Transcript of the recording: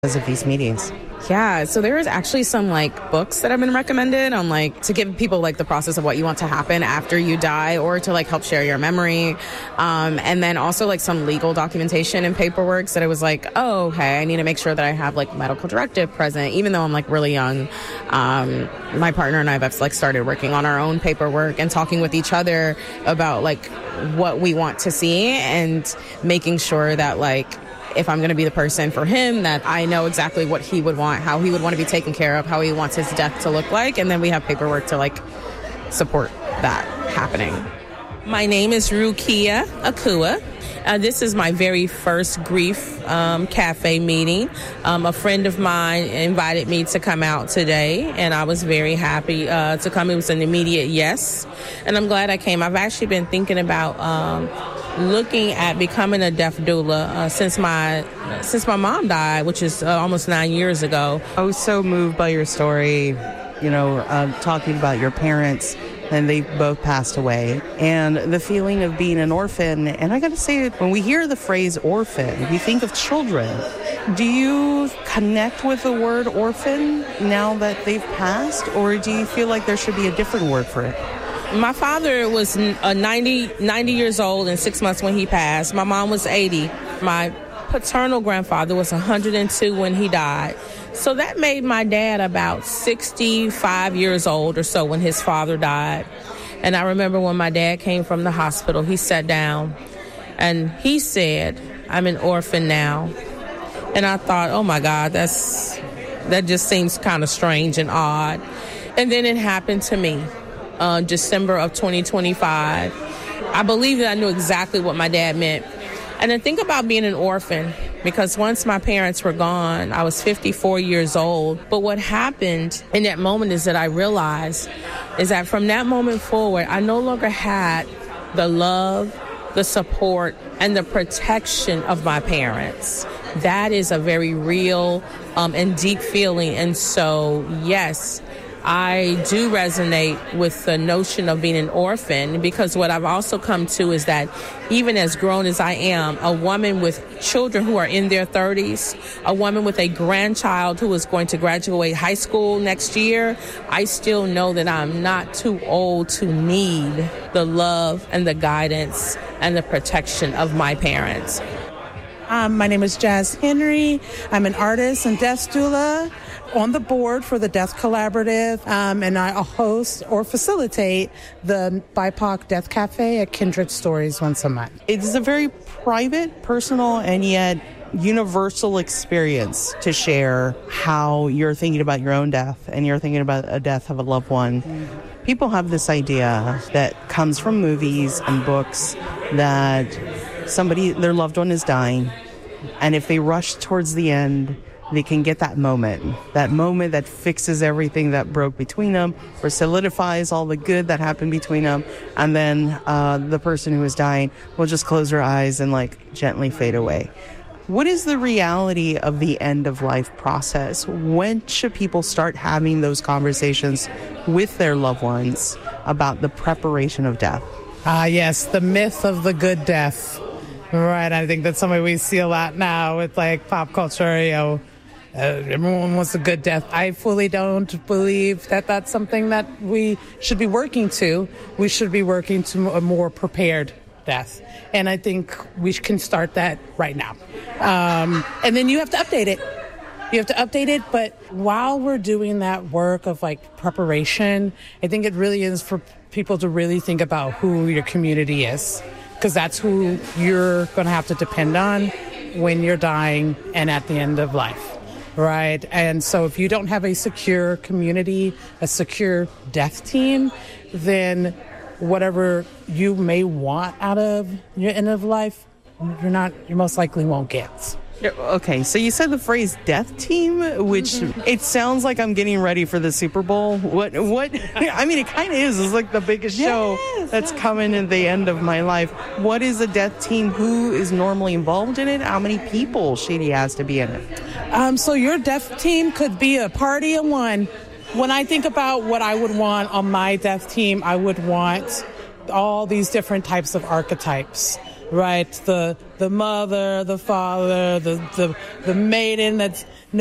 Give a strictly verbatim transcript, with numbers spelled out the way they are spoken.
because of these meetings? Yeah, so there's actually some like books that have been recommended on like to give people like the process of what you want to happen after you die, or to like help share your memory. Um, and then also like some legal documentation and paperwork that I was like, oh, okay, I need to make sure that I have like medical directive present, even though I'm like really young. Um, my partner and I have like started working on our own paperwork and talking with each other about like what we want to see, and making sure that like if I'm going to be the person for him, that I know exactly what he would want, how he would want to be taken care of, how he wants his death to look like. And then we have paperwork to like support that happening. My name is Rukia Akua. Uh, this is my very first Grief um, Cafe meeting. Um, a friend of mine invited me to come out today, and I was very happy uh, to come. It was an immediate yes, and I'm glad I came. I've actually been thinking about um, looking at becoming a death doula uh, since my since my mom died, which is uh, almost nine years ago. I was so moved by your story, you know, uh, talking about your parents, and they both passed away, and the feeling of being an orphan. And I got to say, when we hear the phrase orphan, we think of children. Do you connect with the word orphan now that they've passed, or do you feel like there should be a different word for it? My father was uh, ninety, ninety years old and six months when he passed. My mom was eighty. My paternal grandfather was one hundred two when he died. So that made my dad about sixty-five years old or so when his father died. And I remember when my dad came from the hospital, he sat down and he said, "I'm an orphan now." And I thought, oh my God, that's that just seems kind of strange and odd. And then it happened to me. Uh, December of twenty twenty-five. I believe that I knew exactly what my dad meant. And then think about being an orphan, because once my parents were gone, I was fifty-four years old. But what happened in that moment is that I realized is that from that moment forward, I no longer had the love, the support, and the protection of my parents. That is a very real um, and deep feeling. And so, yes, I do resonate with the notion of being an orphan, because what I've also come to is that even as grown as I am, a woman with children who are in their thirties, a woman with a grandchild who is going to graduate high school next year, I still know that I'm not too old to need the love and the guidance and the protection of my parents. Um, my name is Jazz Henry. I'm an artist and death doula on the board for the Death Collaborative, um, and I host or facilitate the B I P O C Death Cafe at Kindred Stories once a month. It's a very private, personal, and yet universal experience to share how you're thinking about your own death and you're thinking about a death of a loved one. Mm-hmm. People have this idea that comes from movies and books that somebody, their loved one is dying, and if they rush towards the end, they can get that moment, that moment that fixes everything that broke between them or solidifies all the good that happened between them. And then uh, the person who is dying will just close her eyes and like gently fade away. What is the reality of the end of life process? When should people start having those conversations with their loved ones about the preparation of death? Ah, uh, yes, the myth of the good death. Right, I think that's something we see a lot now with like pop culture, you know. Uh, everyone wants a good death. I fully don't believe that that's something that we should be working to. We should be working to a more prepared death. And I think we can start that right now. Um, and then you have to update it. You have to update it. But while we're doing that work of like preparation, I think it really is for people to really think about who your community is, because that's who you're going to have to depend on when you're dying and at the end of life. Right. And so if you don't have a secure community, a secure death team, then whatever you may want out of your end of life, you're not, you most likely won't get. Okay, so you said the phrase death team, which mm-hmm. it sounds like I'm getting ready for the Super Bowl. What, what, I mean, it kind of is. It's like the biggest yes, show that's yes. coming at the end of my life. What is a death team? Who is normally involved in it? How many people Shady has to be in it? Um, so your death team could be a party of one. When I think about what I would want on my death team, I would want all these different types of archetypes. right? The the mother, the father, the the, the maiden that's